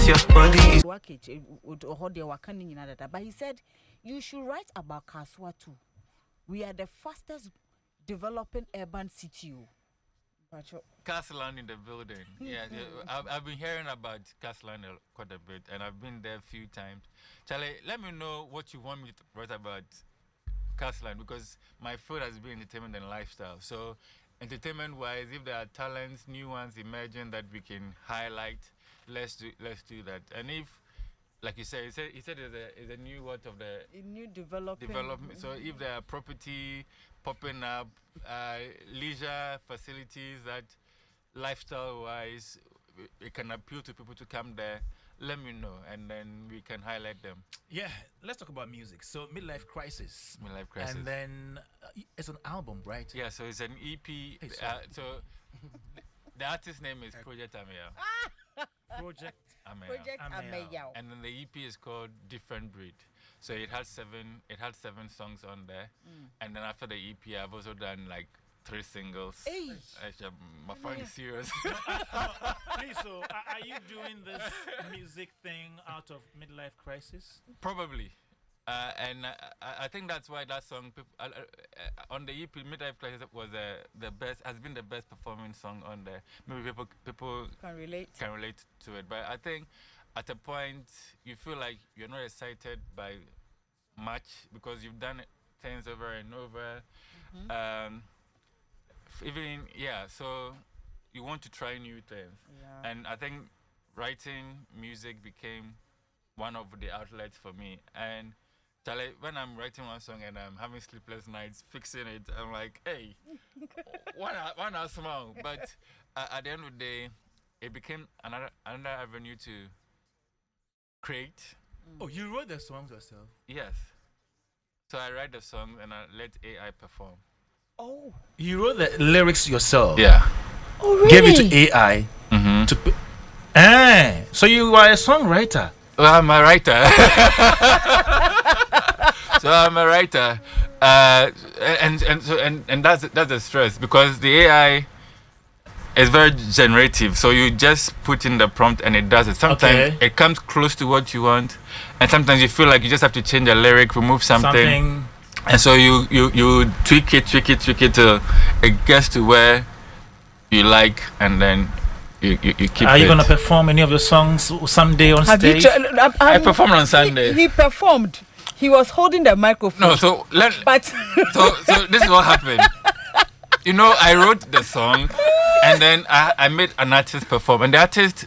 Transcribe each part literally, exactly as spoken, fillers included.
Your body. But he said you should write about Kaswa too. We are the fastest developing urban city. Castellan in the building. Yeah, yeah. I've, I've been hearing about Castellan quite a bit, and I've been there a few times. Charlie, let me know what you want me to write about Castellan, because my field has been entertainment and lifestyle. So, entertainment-wise, if there are talents, new ones emerging that we can highlight, let's do let's do that. And if, like you said, he said he said it's a, it's a new what of the a new development. development. So if there are property popping up, uh, leisure facilities that lifestyle-wise it can appeal to people to come there, let me know, and then we can highlight them. Yeah, let's talk about music. So Midlife Crisis. Midlife Crisis. And then uh, it's an album, right? Yeah, so it's an E P. Hey, uh, so the artist's name is Project Ameya. Project Ameya. Project Ameya. And then the E P is called Different Breed. So it had seven. It had seven songs on there, mm. and then after the E P, I've also done like three singles. Hey. Actually, my phone is serious. Please, so are, are you doing this music thing out of Midlife Crisis? Probably. Uh, and uh, I, I think that's why that song peop- uh, uh, on the E P Midlife Crisis was uh, the best, has been the best performing song on there. Maybe people people can relate can relate to it, but I think at a point you feel like you're not excited by much because you've done things over and over. Mm-hmm. Um, even yeah, so you want to try new things, yeah. And I think writing music became one of the outlets for me. And Charlie, when I'm writing one song and I'm having sleepless nights fixing it, I'm like, hey, why not, why not smile? But uh, at the end of the day, it became another another avenue to create. Oh, you wrote the songs yourself? Yes. So I write the song and I let A I perform. Oh. You wrote the lyrics yourself? Yeah. Oh, really? Gave it to A I mm-hmm. to. P- ah, so you are a songwriter? Well, I'm a writer. So I'm a writer, uh, and and so and, and that's that's the stress because the A I is very generative. So you just put in the prompt and it does it. Sometimes okay. It comes close to what you want, and sometimes you feel like you just have to change a lyric, remove something, something. And so you, you you tweak it, tweak it, tweak it till it gets to where you like, and then. You, you, you keep Are you it. gonna perform any of your songs Sunday on Have stage? You tra- um, I performed on Sunday. He, he performed. He was holding the microphone. No, so let. But so so this is what happened. You know, I wrote the song, and then I I made an artist perform, and the artist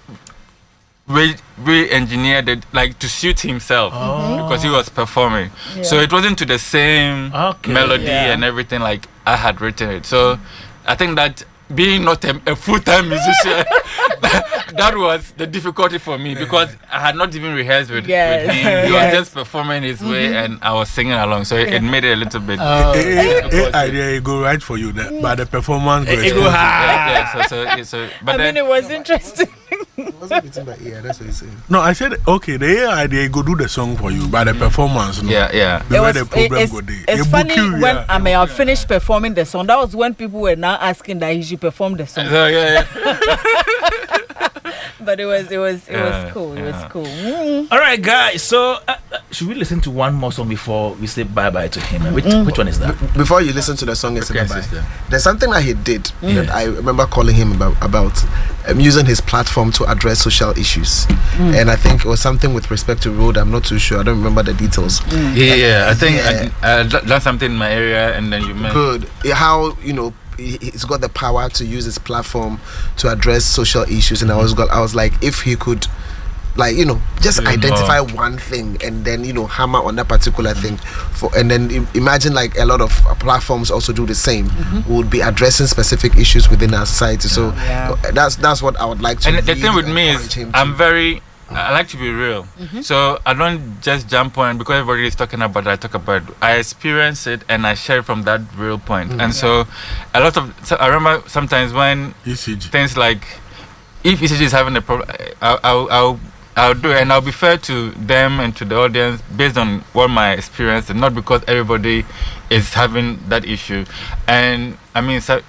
re re-engineered it like to suit himself oh. because he was performing. Yeah. So it wasn't to the same okay. melody yeah. and everything like I had written it. So I think that. Being not a, a full-time musician, that, that was the difficulty for me because I had not even rehearsed with, yes. with him. He yes. was just performing his mm-hmm. way, and I was singing along, so it, it made it a little bit. Uh, a idea go right for you, that, but the performance it, it go high. Yeah, yeah, so, so, so, but I then, mean, it was interesting. It wasn't between my ear. That's what he's saying. No, I said okay. The idea go do the song for you, but the performance, no. Yeah, yeah. The it way was, the program it's go there. it's You funny you, when yeah. I may have finished performing the song. That was when people were now asking that he should perform the song. So, yeah, yeah. But it was, it was, it Yeah, was cool. It yeah. was cool. Mm. All right, guys. So uh, uh, should we listen to one more song before we say bye bye to him? Which Mm. which one is that? B- before you listen to the song, it's Okay, bye. sister. There's something that he did Mm. that I remember calling him about, about um, using his platform to address social issues. Mm. And I think it was something with respect to road. I'm not too sure. I don't remember the details. Mm. Yeah, yeah. I think Yeah. I, I done something in my area, and then you mentioned. Good. Yeah, how, you know, he- he's got the power to use his platform to address social issues. And I was got, I was like, if he could, like, you know, just Yeah, identify more. one thing and then, you know, hammer on that particular thing. For and then im- imagine like a lot of uh, platforms also do the same. Mm-hmm. We would be addressing specific issues within our society. So Yeah. uh, that's that's what I would like to. And the really thing with me encourage is, him to- I'm very. I like to be real, Mm-hmm. so I don't just jump on because everybody is talking about it. I talk about it. I experience it and I share from that real point. Mm-hmm. And so, a lot of so I remember sometimes when E C G. things like if E C G is having a problem, I'll, I'll, I'll, I'll do it, and I'll be fair to them and to the audience based on what my experience, and not because everybody is having that issue. And I mean, so